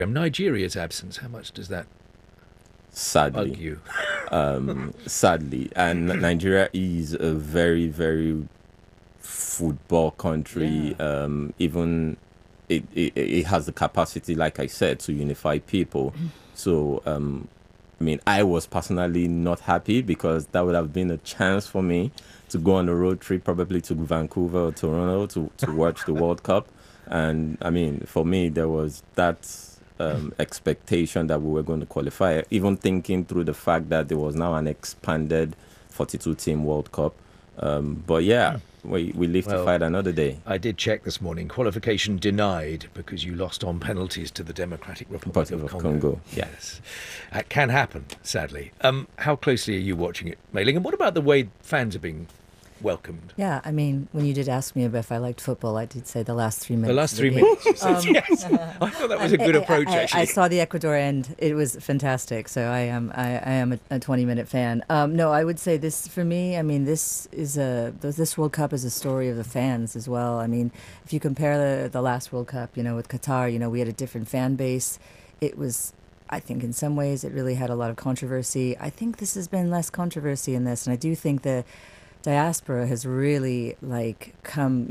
Nigeria's absence, how much does that bug Sadly, you? sadly, and Nigeria is a very, very football country. Yeah. Even it has the capacity, like I said, to unify people. So, I mean, I was personally not happy because that would have been a chance for me to go on a road trip, probably to Vancouver or Toronto to watch the World Cup. And I mean, for me, there was that expectation that we were going to qualify, even thinking through the fact that there was now an expanded 42-team World Cup. But yeah, we live to Well, fight another day. I did check this morning. Qualification denied because you lost on penalties to the Democratic Republic of Republic of Congo. Congo. Yes. That can happen, sadly. How closely are you watching it, Mei-Ling? And what about the way fans are being welcomed? Yeah, I mean, when you did ask me if I liked football, I did say the last 3 minutes. The last of 3 game. minutes, you said yes. I thought that was a good approach, actually. I saw the Ecuador end. It was fantastic. So I am a 20-minute fan. No, I would say this for me. I mean, this World Cup is a story of the fans as well. I mean, if you compare the last World Cup, with Qatar, we had a different fan base. It was, I think, in some ways, it really had a lot of controversy. I think this has been less controversy in this, and I do think the diaspora has really come,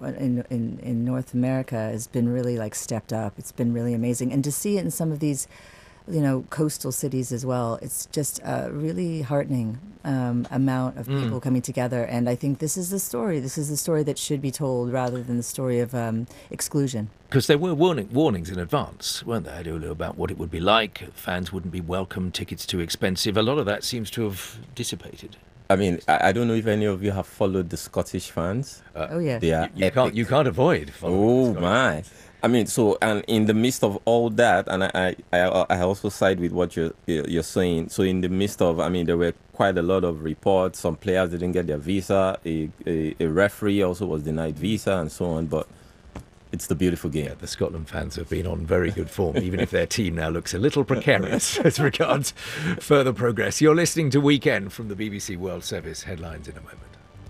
in North America has been really stepped up. It's been really amazing. And to see it in some of these, coastal cities as well, it's just a really heartening amount of people coming together. And I think this is the story. This is the story that should be told rather than the story of exclusion. Because there were warnings in advance, weren't there, Adolu, about what it would be like. Fans wouldn't be welcome, tickets too expensive. A lot of that seems to have dissipated. I mean, I don't know if any of you have followed the Scottish fans. Oh, yeah. They are You can't avoid following Oh the my! I mean, so and in the midst of all that, and I also side with what you're saying. So in the midst of, I mean, there were quite a lot of reports. Some players didn't get their visa. A referee also was denied visa, and so on. But it's the beautiful game. Yeah, the Scotland fans have been on very good form, even if their team now looks a little precarious as regards further progress. You're listening to Weekend from the BBC World Service. Headlines in a moment.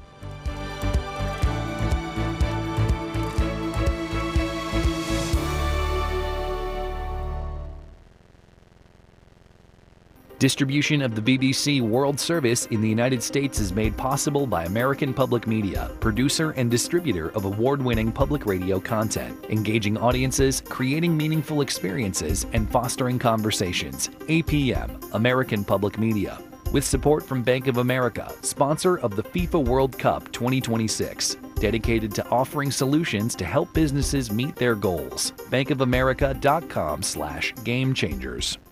Distribution of the BBC World Service in the United States is made possible by American Public Media, producer and distributor of award-winning public radio content, engaging audiences, creating meaningful experiences, and fostering conversations. APM, American Public Media. With support from Bank of America, sponsor of the FIFA World Cup 2026. Dedicated to offering solutions to help businesses meet their goals. bankofamerica.com/gamechangers.